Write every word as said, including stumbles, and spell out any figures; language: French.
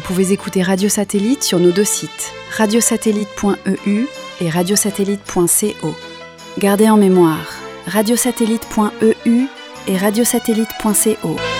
pouvez écouter Radio Satellite sur nos deux sites, radiosatellite point e u et radiosatellite point co. Gardez en mémoire, radiosatellite point e u et radiosatellite point co.